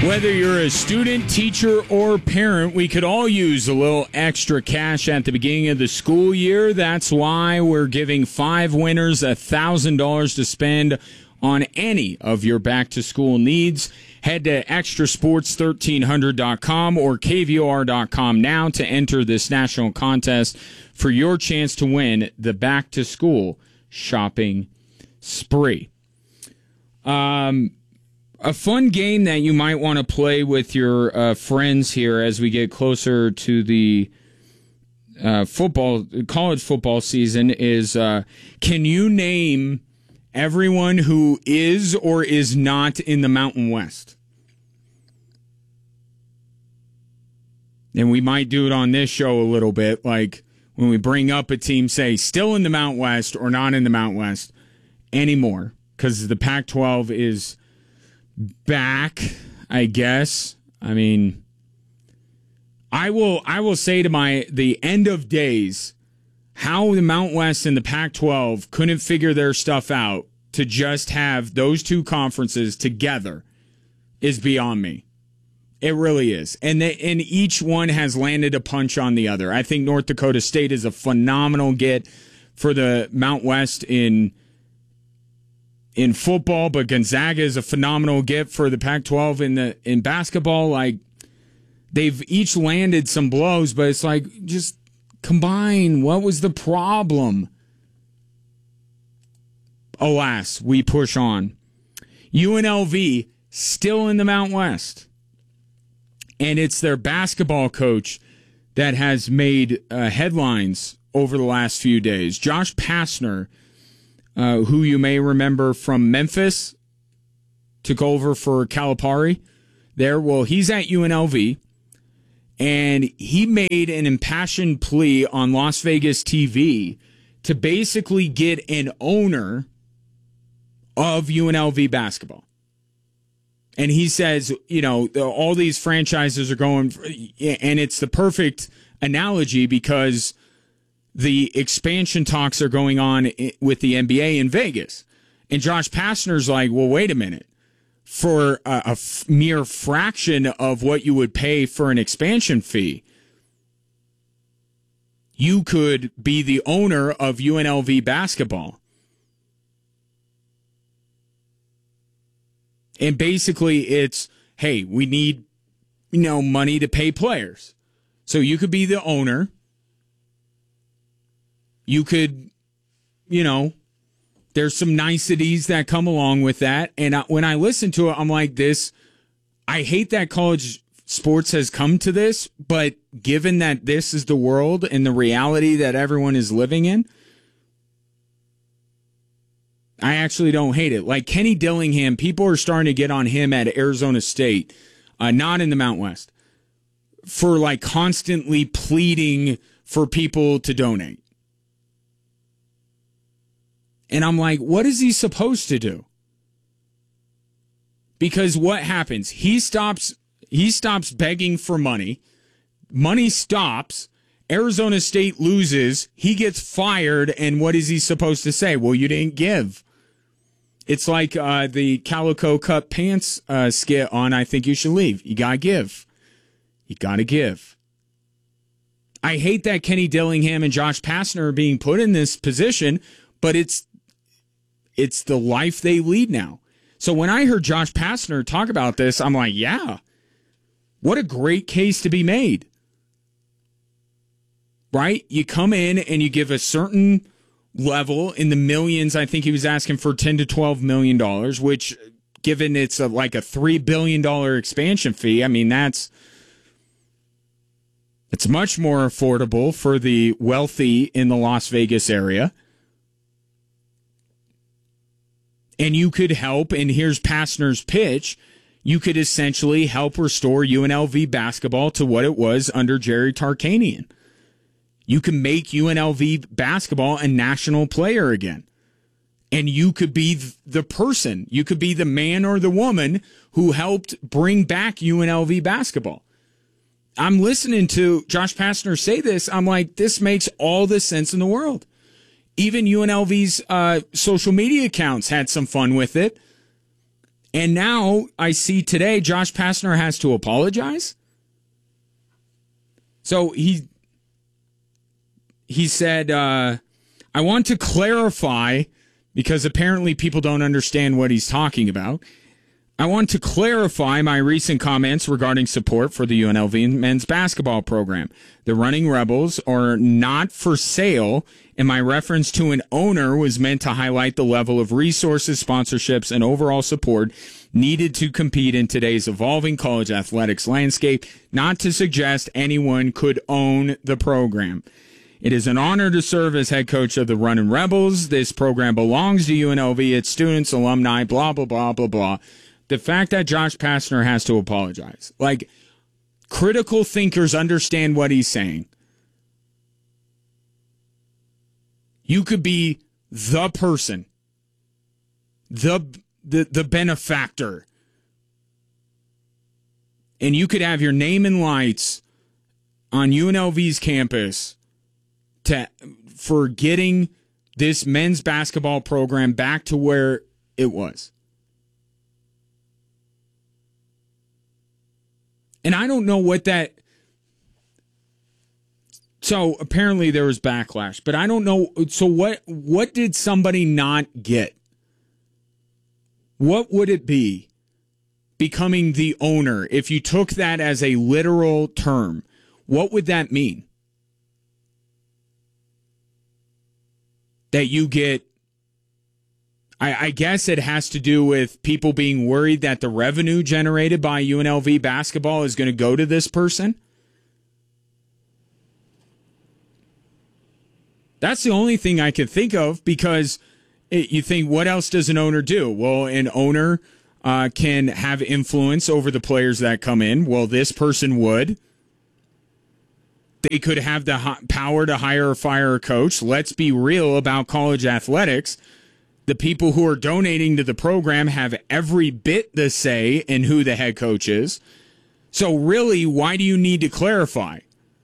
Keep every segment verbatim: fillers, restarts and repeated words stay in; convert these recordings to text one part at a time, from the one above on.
Whether you're a student, teacher, or parent, we could all use a little extra cash at the beginning of the school year. That's why we're giving five winners one thousand dollars to spend on any of your back-to-school needs. Head to extra sports thirteen hundred dot com or K V O R dot com now to enter this national contest for your chance to win the back-to-school shopping spree. Um... A fun game that you might want to play with your uh, friends here as we get closer to the uh, football, college football season is, uh, can you name everyone who is or is not in the Mountain West? And we might do it on this show a little bit, like when we bring up a team, say, still in the Mountain West or not in the Mountain West anymore, because the Pac twelve is back, I guess. I mean, I will I will say to my the end of days, how the Mountain West and the Pac twelve couldn't figure their stuff out to just have those two conferences together is beyond me. It really is. And they, and each one has landed a punch on the other. I think North Dakota State is a phenomenal get for the Mount West in in football, but Gonzaga is a phenomenal gift for the Pac twelve in the in basketball. Like, they've each landed some blows, but it's like, just combine. What was the problem? Alas, we push on. U N L V still in the Mount West, and it's their basketball coach that has made uh, headlines over the last few days. Josh Pastner, Uh, who you may remember from Memphis, took over for Calipari there. Well, he's at U N L V, and he made an impassioned plea on Las Vegas T V to basically get an owner of U N L V basketball. And he says, you know, all these franchises are going, and it's the perfect analogy because the expansion talks are going on with the N B A in Vegas. And Josh Pastner's like, well, wait a minute. For a, a f- mere fraction of what you would pay for an expansion fee, you could be the owner of U N L V basketball. And basically it's, hey, we need, you know, money to pay players. So you could be the owner. You could, you know, there's some niceties that come along with that. And I, when I listen to it, I'm like, this, I hate that college sports has come to this, but given that this is the world and the reality that everyone is living in, I actually don't hate it. Like Kenny Dillingham, people are starting to get on him at Arizona State, uh, not in the Mountain West, for like constantly pleading for people to donate. And I'm like, what is he supposed to do? Because what happens? He stops he stops begging for money. Money stops. Arizona State loses. He gets fired. And what is he supposed to say? Well, you didn't give. It's like uh, the Calico Cut Pants uh, skit on I Think You Should Leave. You got to give. You got to give. I hate that Kenny Dillingham and Josh Pastner are being put in this position, but it's It's the life they lead now. So when I heard Josh Pastner talk about this, I'm like, yeah, what a great case to be made. Right? You come in and you give a certain level in the millions. I think he was asking for ten to twelve million dollars, which, given it's a, like a three billion dollars expansion fee, I mean, that's it's much more affordable for the wealthy in the Las Vegas area. And you could help, and here's Pastner's pitch, you could essentially help restore U N L V basketball to what it was under Jerry Tarkanian. You can make U N L V basketball a national player again. And you could be the person, you could be the man or the woman who helped bring back U N L V basketball. I'm listening to Josh Pastner say this, I'm like, this makes all the sense in the world. Even U N L V's uh, social media accounts had some fun with it. And now I see today Josh Pastner has to apologize. So he he said, uh, I want to clarify, because apparently people don't understand what he's talking about. I want to clarify my recent comments regarding support for the U N L V men's basketball program. The Running Rebels are not for sale, and my reference to an owner was meant to highlight the level of resources, sponsorships, and overall support needed to compete in today's evolving college athletics landscape, not to suggest anyone could own the program. It is an honor to serve as head coach of the Running Rebels. This program belongs to U N L V, its students, alumni, blah, blah, blah, blah, blah. The fact that Josh Pastner has to apologize. Like, critical thinkers understand what he's saying. You could be the person, the, the, the benefactor, and you could have your name in lights on U N L V's campus to for getting this men's basketball program back to where it was. And I don't know what that... So apparently there was backlash, but I don't know. So what, what did somebody not get? What would it be becoming the owner? If you took that as a literal term, what would that mean? That you get... I, I guess it has to do with people being worried that the revenue generated by U N L V basketball is going to go to this person. That's the only thing I could think of, because it, you think, what else does an owner do? Well, an owner uh, can have influence over the players that come in. Well, this person would. They could have the ho- power to hire or fire a coach. Let's be real about college athletics. The people who are donating to the program have every bit the say in who the head coach is. So really, why do you need to clarify?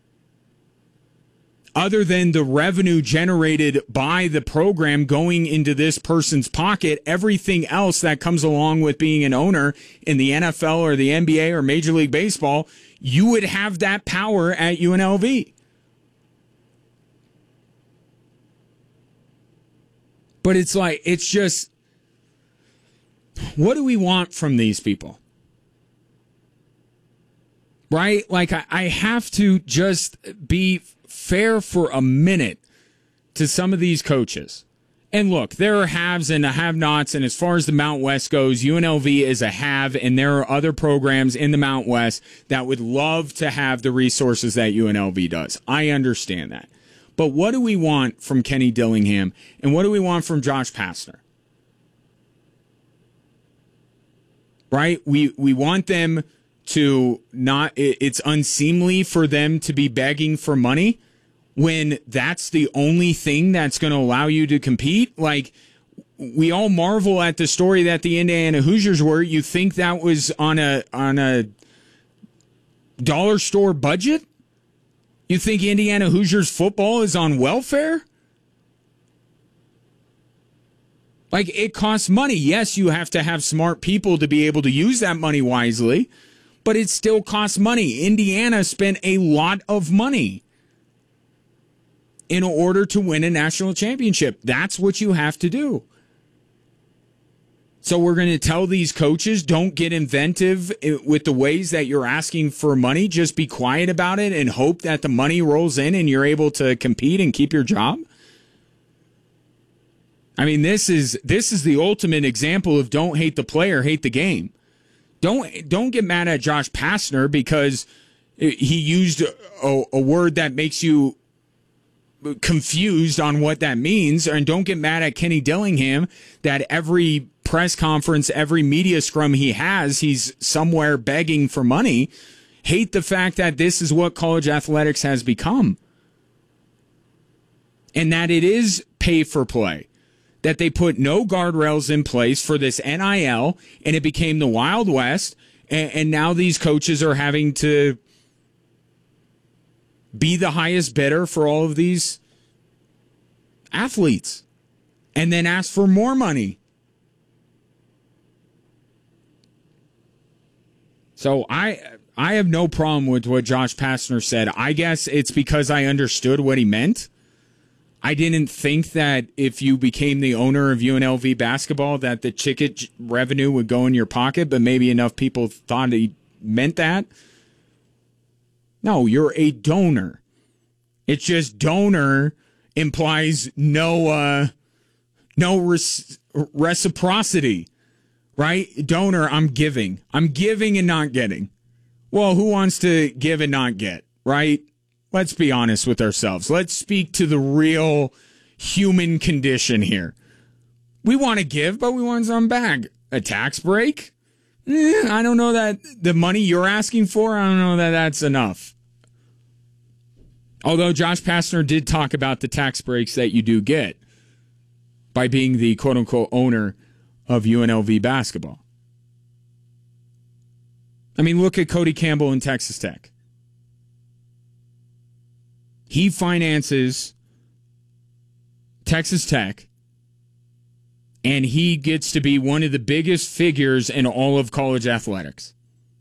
Other than the revenue generated by the program going into this person's pocket, everything else that comes along with being an owner in the N F L or the N B A or Major League Baseball, you would have that power at U N L V. But it's like, it's just, what do we want from these people? Right? Like, I, I have to just be fair for a minute to some of these coaches. And look, there are haves and have-nots, and as far as the Mount West goes, U N L V is a have, and there are other programs in the Mount West that would love to have the resources that U N L V does. I understand that. But what do we want from Kenny Dillingham, and what do we want from Josh Pastner? Right? We we want them to not, it's unseemly for them to be begging for money when that's the only thing that's going to allow you to compete. Like, we all marvel at the story that the Indiana Hoosiers were. You think that was on a on a dollar store budget? You think Indiana Hoosiers football is on welfare? Like, it costs money. Yes, you have to have smart people to be able to use that money wisely, but it still costs money. Indiana spent a lot of money in order to win a national championship. That's what you have to do. So we're going to tell these coaches, don't get inventive with the ways that you're asking for money. Just be quiet about it and hope that the money rolls in and you're able to compete and keep your job. I mean, this is this is the ultimate example of don't hate the player, hate the game. Don't don't get mad at Josh Pastner because he used a, a word that makes you confused on what that means, and don't get mad at Kenny Dillingham that every press conference, every media scrum he has, he's somewhere begging for money. Hate the fact that this is what college athletics has become, and that it is pay for play, that they put no guardrails in place for this N I L, and it became the Wild West, and, and now these coaches are having to be the highest bidder for all of these athletes and then ask for more money. So I I have no problem with what Josh Pastner said. I guess it's because I understood what he meant. I didn't think that if you became the owner of U N L V basketball that the ticket revenue would go in your pocket, but maybe enough people thought he meant that. No, you're a donor. It's just donor implies no uh, no res- reciprocity, right? Donor, I'm giving. I'm giving and not getting. Well, who wants to give and not get, right? Let's be honest with ourselves. Let's speak to the real human condition here. We want to give, but we want some back. A tax break? Eh, I don't know that the money you're asking for, I don't know that that's enough. Although Josh Pastner did talk about the tax breaks that you do get by being the quote-unquote owner of U N L V basketball. I mean, look at Cody Campbell in Texas Tech. He finances Texas Tech, and he gets to be one of the biggest figures in all of college athletics.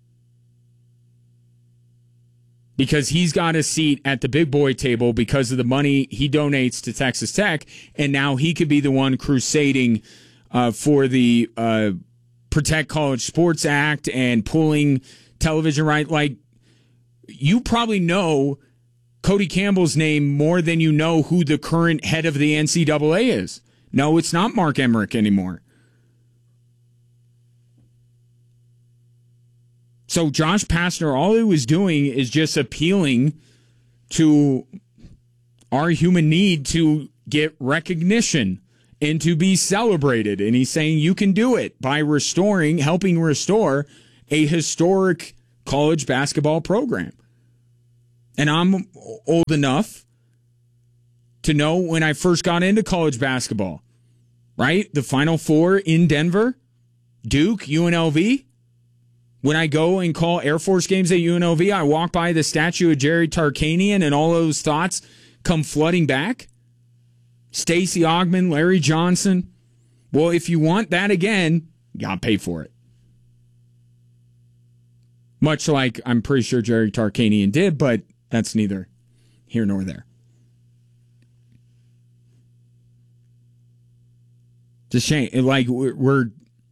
Because he's got a seat at the big boy table because of the money he donates to Texas Tech, and now he could be the one crusading uh, for the uh, Protect College Sports Act and pulling television right. Like, you probably know Cody Campbell's name more than you know who the current head of the N C double A is. No, it's not Mark Emmerick anymore. So Josh Pastner, all he was doing is just appealing to our human need to get recognition and to be celebrated. And he's saying you can do it by restoring, helping restore a historic college basketball program. And I'm old enough to know when I first got into college basketball, right? The Final Four in Denver, Duke, U N L V. When I go and call Air Force games at U N L V, I walk by the statue of Jerry Tarkanian and all those thoughts come flooding back. Stacey Augmon, Larry Johnson. Well, if you want that again, you got to pay for it. Much like I'm pretty sure Jerry Tarkanian did, but that's neither here nor there. It's a shame. Like, we're...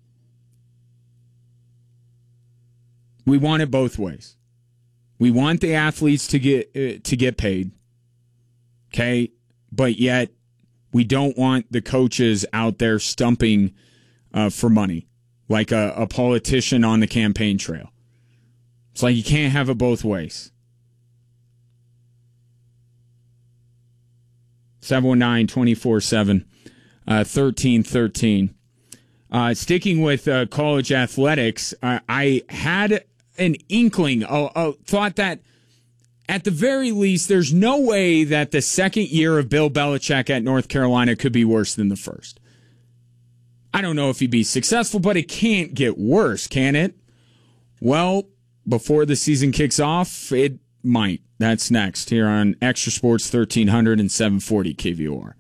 We want it both ways. We want the athletes to get uh, to get paid, okay? But yet, we don't want the coaches out there stumping uh, for money like a, a politician on the campaign trail. It's like you can't have it both ways. seven one nine, two four seven, one three one three. Uh, sticking with uh, college athletics, uh, I had an inkling, a, a thought that at the very least, there's no way that the second year of Bill Belichick at North Carolina could be worse than the first. I don't know if he'd be successful, but it can't get worse, can it? Well, before the season kicks off, it might. That's next here on Extra Sports thirteen hundred and seven forty K V O R.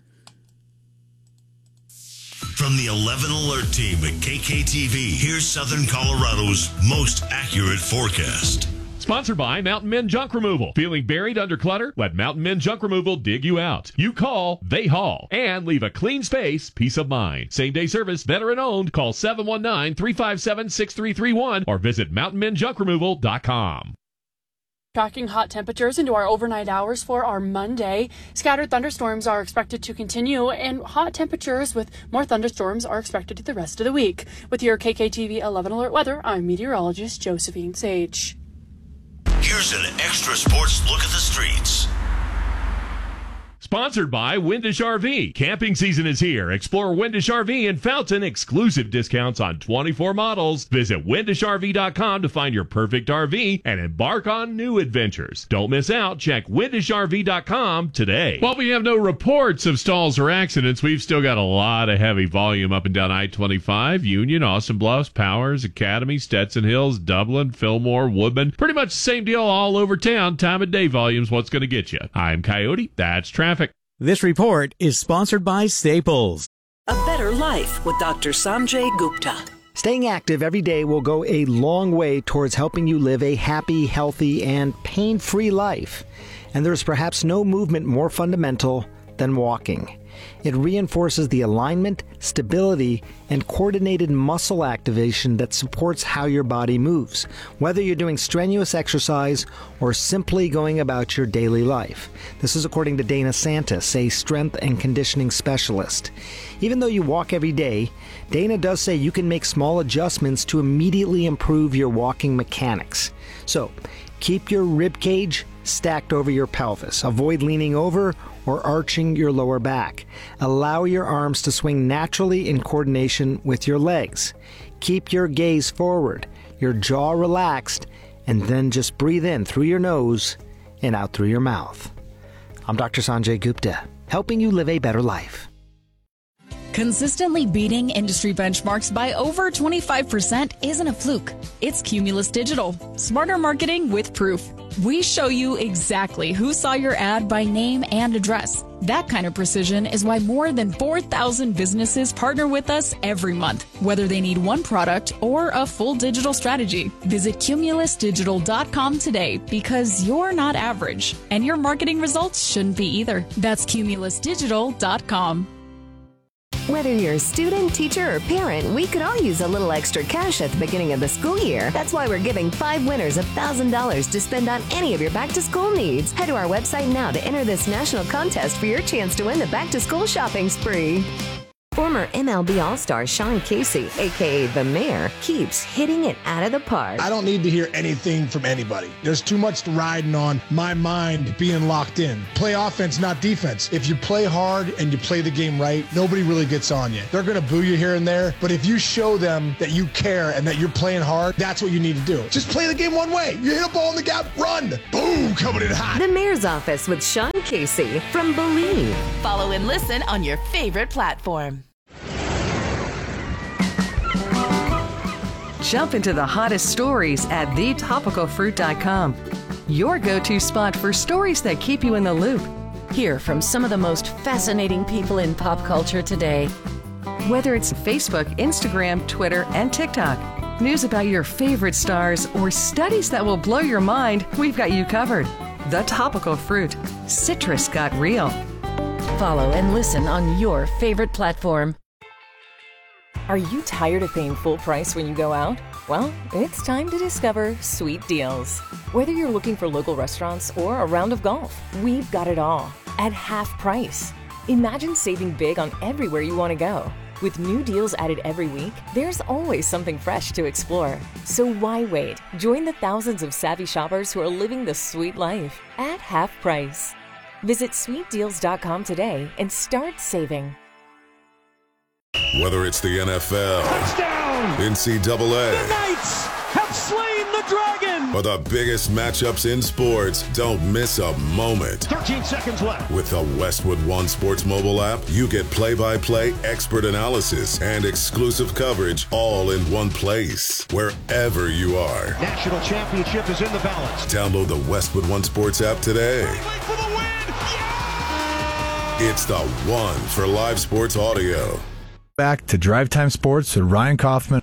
From the eleven Alert team at K K T V, here's Southern Colorado's most accurate forecast. Sponsored by Mountain Men Junk Removal. Feeling buried under clutter? Let Mountain Men Junk Removal dig you out. You call, they haul, and leave a clean space, peace of mind. Same day service, veteran owned. Call seven one nine, three five seven, six three three one or visit mountain men junk removal dot com. Tracking hot temperatures into our overnight hours for our Monday. Scattered thunderstorms are expected to continue, and hot temperatures with more thunderstorms are expected to the rest of the week. With your K K T V eleven Alert weather, I'm meteorologist Josephine Sage. Here's an Extra Sports look at the streets. Sponsored by Windish R V. Camping season is here. Explore Windish R V in Fountain. Exclusive discounts on twenty-four models. Visit windish r v dot com to find your perfect R V and embark on new adventures. Don't miss out. Check windish r v dot com today. While we have no reports of stalls or accidents, we've still got a lot of heavy volume up and down I twenty-five. Union, Austin Bluffs, Powers, Academy, Stetson Hills, Dublin, Fillmore, Woodman. Pretty much the same deal all over town. Time of day volume's what's going to get you. I'm Coyote. That's traffic. This report is sponsored by Staples. A better life with Doctor Sanjay Gupta. Staying active every day will go a long way towards helping you live a happy, healthy, and pain-free life. And there's perhaps no movement more fundamental than walking. It reinforces the alignment, stability, and coordinated muscle activation that supports how your body moves, whether you're doing strenuous exercise or simply going about your daily life. This is according to Dana Santis, a strength and conditioning specialist. Even though you walk every day, Dana does say you can make small adjustments to immediately improve your walking mechanics. So, keep your rib cage stacked over your pelvis. Avoid leaning over or arching your lower back. Allow your arms to swing naturally in coordination with your legs. Keep your gaze forward, your jaw relaxed, and then just breathe in through your nose and out through your mouth. I'm Doctor Sanjay Gupta, helping you live a better life. Consistently beating industry benchmarks by over twenty-five percent isn't a fluke. It's Cumulus Digital. Smarter marketing with proof. We show you exactly who saw your ad by name and address. That kind of precision is why more than four thousand businesses partner with us every month, whether they need one product or a full digital strategy. Visit cumulus digital dot com today because you're not average, and your marketing results shouldn't be either. That's cumulus digital dot com. Whether you're a student, teacher, or parent, we could all use a little extra cash at the beginning of the school year. That's why we're giving five winners one thousand dollars to spend on any of your back-to-school needs. Head to our website now to enter this national contest for your chance to win the back-to-school shopping spree. Former M L B All-Star Sean Casey, a k a. The Mayor, keeps hitting it out of the park. I don't need to hear anything from anybody. There's too much riding on my mind being locked in. Play offense, not defense. If you play hard and you play the game right, nobody really gets on you. They're going to boo you here and there, but if you show them that you care and that you're playing hard, that's what you need to do. Just play the game one way. You hit a ball in the gap, run. Boom, coming in hot. The Mayor's Office with Sean Casey from Believe. Follow and listen on your favorite platform. Jump into the hottest stories at the topical fruit dot com. Your go-to spot for stories that keep you in the loop. Hear from some of the most fascinating people in pop culture today. Whether it's Facebook, Instagram, Twitter, and TikTok, news about your favorite stars, or studies that will blow your mind, we've got you covered. The Topical Fruit. Citrus got real. Follow and listen on your favorite platform. Are you tired of paying full price when you go out? Well, it's time to discover Sweet Deals. Whether you're looking for local restaurants or a round of golf, we've got it all at half price. Imagine saving big on everywhere you want to go. With new deals added every week, there's always something fresh to explore. So why wait? Join the thousands of savvy shoppers who are living the sweet life at half price. Visit sweet deals dot com today and start saving. Whether it's the N F L, touchdown, N C double A, the Knights have slain the dragon, or the biggest matchups in sports, don't miss a moment. thirteen seconds left. With the Westwood One Sports mobile app, you get play-by-play, expert analysis, and exclusive coverage all in one place, wherever you are. National championship is in the balance. Download the Westwood One Sports app today. Wait for the win! Yeah! It's the one for live sports audio. Back to Drive Time Sports with Ryan Kaufman